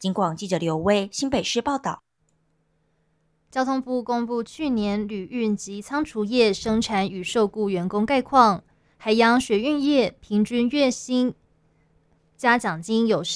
警广记者刘威新北市报道。 交通部公布去年旅运及仓储业生产与受雇员工概况，海洋水运业平均月薪加奖金有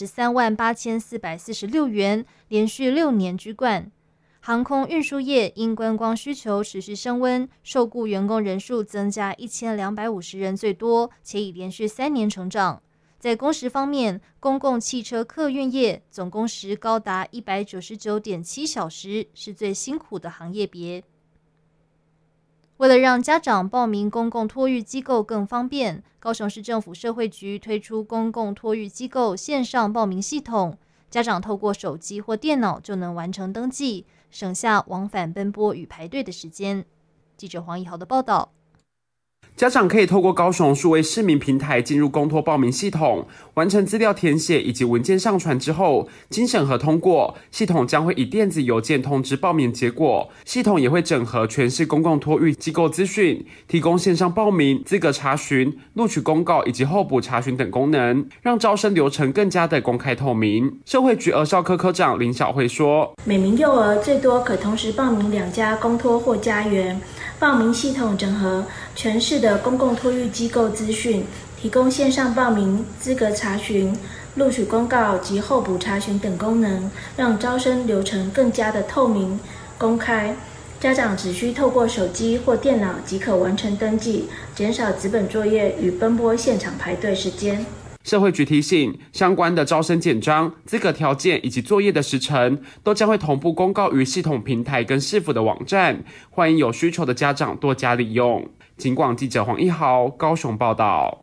138446元，连续6年居冠。航空运输业因观光需求持续升温，受雇员工人数增加1250人最多，且已连续3年成长。在工时方面，公共汽车客运业总工时高达199.7小时，是最辛苦的行业别。为了让家长报名公共托育机构更方便，高雄市政府社会局推出公共托育机构线上报名系统，家长透过手机或电脑就能完成登记，省下往返奔波与排队的时间。记者黄怡豪的报道。 家长可以透过高雄数位市民平台进入公托报名系统，完成资料填写以及文件上传之后，经审核通过，系统将会以电子邮件通知报名结果。系统也会整合全市公共托育机构资讯，提供线上报名、资格查询、录取公告以及候补查询等功能，让招生流程更加的公开透明。社会局儿少科科长林小慧说， 每名幼儿最多可同时报名2家公托或家园，报名系统整合全市的公共托育机构资讯，提供线上报名、资格查询、录取公告及候补查询等功能，让招生流程更加的透明公开。家长只需透过手机或电脑即可完成登记，减少纸本作业与奔波现场排队时间。 社会局提醒，相关的招生简章、资格条件以及作业的时程，都将会同步公告于系统平台跟市府的网站，欢迎有需求的家长多加利用。警广记者黄一豪高雄报道。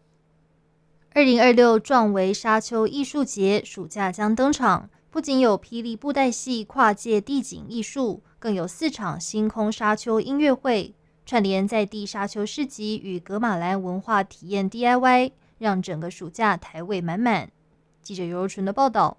2026壮维沙丘艺术节暑假将登场，不仅有霹雳布袋戏跨界地景艺术，更有4场星空沙丘音乐会，串联在地沙丘市集与噶玛兰文化体验 DIY， 让整个暑假台味满满。记者尤柔纯的报道。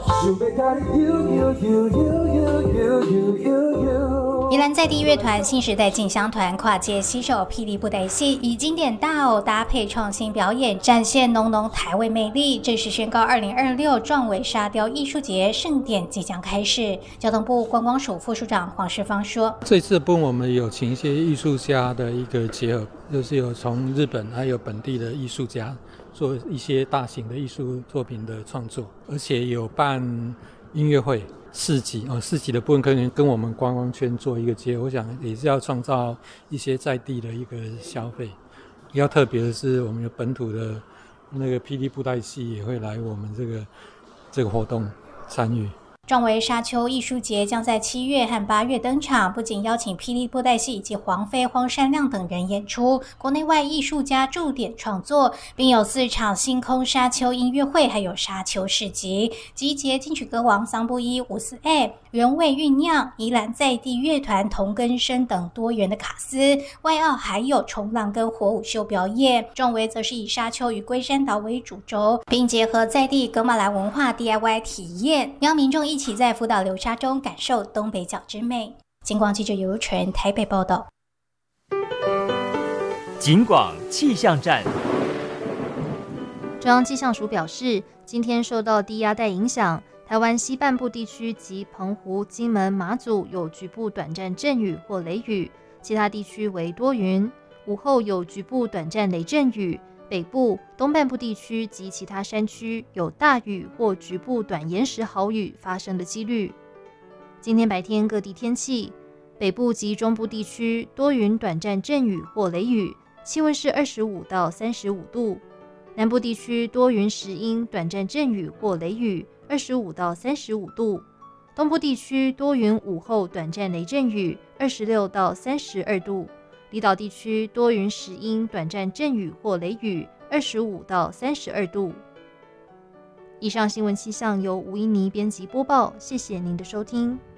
宜兰在地乐团新时代进香团跨界携手霹雳布袋戏，以经典大偶搭配创新表演，展现浓浓台味魅力。正式宣告2026壮维沙雕艺术节盛典即将开始。交通部观光署副署长黄世芳说， 这次的部分我们有请一些艺术家的一个结合，就是有从日本还有本地的艺术家做一些大型的艺术作品的创作，而且有办音乐会市集的部分可能跟我们观光圈做一个结合，我想也是要创造一些在地的一个消费。比较特别的是，我们有本土的那个霹雳布袋戏也会来我们这个活动参与。 壮维沙丘艺术节将在7月和8月登场，不仅邀请霹雳布袋戏以及黄飞、荒山亮等人演出，国内外艺术家驻点创作，并有4场星空沙丘音乐会，还有沙丘市集，集结金曲歌王桑布伊、伍思艾、原味酝酿、宜兰在地乐团同根生等多元的卡司，外澳还有冲浪跟火舞秀表演。壮维则是以沙丘与龟山岛为主轴，并结合在地噶玛兰文化 DIY 体验，邀民众一起在福岛流沙中感受东北角之美。警广记者尤纯台北报道。 警广气象站。 中央气象署表示，今天受到低压带影响，台湾西半部地区及澎湖、金门、马祖有局部短暂阵雨或雷雨，其他地区为多云。午后有局部短暂雷阵雨，北部、东半部地区及其他山区有大雨或局部短延时豪雨发生的几率。今天白天各地天气，北部及中部地区多云短暂阵雨或雷雨，气温是25到35度。南部地区多云时阴短暂阵雨或雷雨，25到35度。东部地区多云午后短暂雷阵雨，26到32度。离岛地区多云时阴短暂阵雨或雷雨，25到32度。以上新闻气象由吴依妮编辑播报，谢谢您的收听。